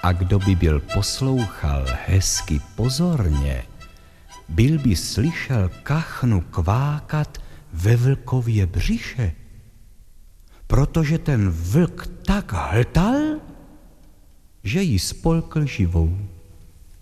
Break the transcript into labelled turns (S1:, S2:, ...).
S1: A kdo by byl poslouchal hezky pozorně, byl by slyšel kachnu kvákat ve vlkově břiše, protože ten vlk tak hltal, že ji spolkl živou.